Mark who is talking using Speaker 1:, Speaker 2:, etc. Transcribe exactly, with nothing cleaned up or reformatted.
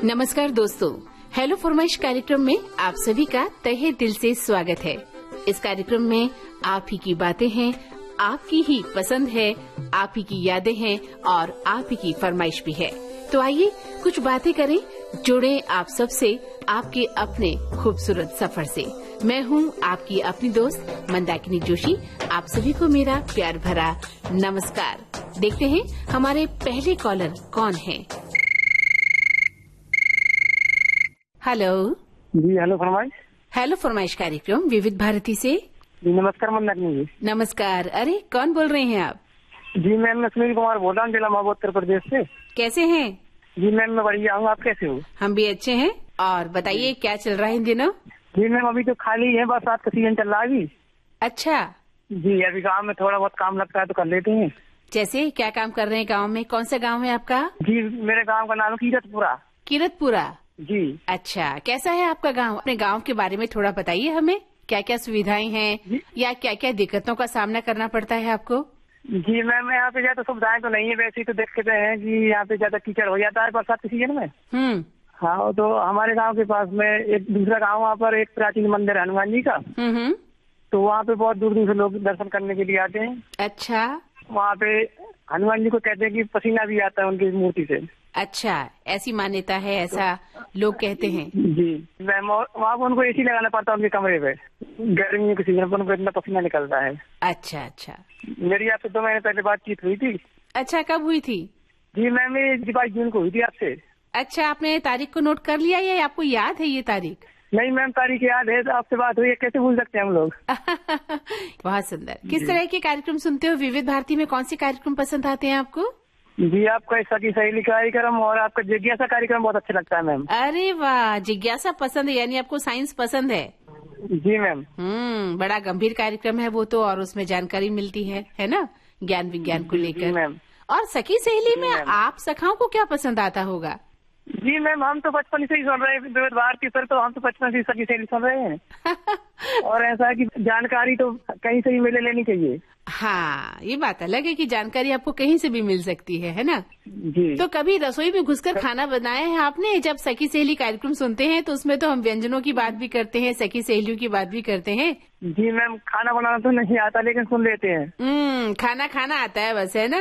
Speaker 1: नमस्कार दोस्तों, हेलो फरमाइश कार्यक्रम में आप सभी का तहे दिल से स्वागत है। इस कार्यक्रम में आप ही की बातें हैं, आपकी ही पसंद है, आप ही की यादें हैं और आप ही की फरमाइश भी है। तो आइए कुछ बातें करें, जुड़े आप सबसे आपके अपने खूबसूरत सफर से। मैं हूं आपकी अपनी दोस्त मंदाकिनी जोशी। आप सभी को मेरा प्यार भरा नमस्कार। देखते हैं हमारे पहले कॉलर कौन है। हेलो
Speaker 2: जी, हेलो फरमाइश।
Speaker 1: हेलो फरमाइश कार्यक्रम विविध भारती से।
Speaker 2: जी नमस्कार मंदाकिनी जी।
Speaker 1: नमस्कार। अरे कौन बोल रहे हैं आप?
Speaker 2: जी मैम, मैं सुनील कुमार बोल रहा हूँ, जिला महोबा उत्तर प्रदेश से।
Speaker 1: कैसे हैं?
Speaker 2: जी मैम, मैं बढ़िया हूँ, आप कैसे हो?
Speaker 1: हम भी अच्छे हैं। और बताइए क्या चल रहा है इन दिनों?
Speaker 2: जी मैम, अभी तो खाली है, बरसात का सीजन चल रहा है अभी।
Speaker 1: अच्छा
Speaker 2: जी, अभी गाँव में थोड़ा बहुत काम लगता है तो कर लेते हैं।
Speaker 1: जैसे क्या काम कर रहे हैं गांव में? कौन सा गांव है आपका?
Speaker 2: जी, मेरे गाँव का नाम है कीरतपुरा।
Speaker 1: कीरतपुरा।
Speaker 2: जी
Speaker 1: अच्छा, कैसा है आपका गांव? अपने गांव के बारे में थोड़ा बताइए हमें। क्या क्या सुविधाएं हैं या क्या क्या दिक्कतों का सामना करना पड़ता है आपको?
Speaker 2: जी मैम, यहाँ पे ज्यादा सुविधाएं तो नहीं है, वैसे ही तो देखते हैं कि यहाँ पे ज्यादा कीचड़ हो जाता है बरसात के सीजन में।
Speaker 1: हम्म
Speaker 2: हाँ, तो हमारे गांव के पास में एक दूसरा गांव, वहाँ पर एक प्राचीन मंदिर है हनुमान जी का।
Speaker 1: हम्म
Speaker 2: तो वहाँ पे बहुत दूर दूर से लोग दर्शन करने के लिए आते हैं।
Speaker 1: अच्छा
Speaker 2: वहाँ पे हनुमान जी को कहते हैं कि पसीना भी आता है उनकी मूर्ति से।
Speaker 1: अच्छा, ऐसी मान्यता है, ऐसा लोग कहते हैं।
Speaker 2: जी मैम, और वहाँ पर उनको एसी लगाना पड़ता है उनके कमरे पे। गर्मियों के सीजन पर उनको इतना पसीना निकलता है।
Speaker 1: अच्छा अच्छा।
Speaker 2: मेरी आपसे दो महीने पहले बातचीत हुई थी।
Speaker 1: अच्छा, कब हुई थी?
Speaker 2: जी मैम, ये बाईस जून को हुई थी आपसे।
Speaker 1: अच्छा, आपने तारीख को नोट कर लिया या आपको याद है ये तारीख?
Speaker 2: नहीं मैम, तारीख याद है, तो आपसे बात हुई है, कैसे भूल सकते हैं हम लोग।
Speaker 1: बहुत सुंदर। किस तरह के कार्यक्रम सुनते हो? विविध भारती में कौन से कार्यक्रम पसंद आते हैं आपको?
Speaker 2: जी, आपका सखी सहेली कार्यक्रम और आपका जिज्ञासा कार्यक्रम बहुत अच्छा लगता है मैम।
Speaker 1: अरे वाह, जिज्ञासा पसंद है, यानी आपको साइंस पसंद है।
Speaker 2: जी मैम।
Speaker 1: हम्म बड़ा गंभीर कार्यक्रम है वो तो, और उसमें जानकारी मिलती है है ना, ज्ञान विज्ञान को लेकर।
Speaker 2: मैम,
Speaker 1: और सखी सहेली में आप सखाओं को क्या पसंद आता होगा?
Speaker 2: जी मैम, हम तो बचपन से ही सुन रहे हैं विविध भारती पर, तो हम तो बचपन से सखी सहेली सुन रहे हैं। और ऐसा है कि जानकारी तो कहीं से भी मिले लेनी चाहिए।
Speaker 1: हाँ, ये बात अलग है कि जानकारी आपको कहीं से भी मिल सकती है है ना।
Speaker 2: जी,
Speaker 1: तो कभी रसोई में घुसकर खाना बनाया है आपने? जब सखी सहेली कार्यक्रम सुनते हैं तो उसमें तो हम व्यंजनों की बात भी करते हैं, सखी सहेलियों की बात भी करते हैं।
Speaker 2: जी मैम, खाना बनाना तो नहीं आता लेकिन सुन लेते हैं।
Speaker 1: हम्म खाना खाना आता है बस, है ना।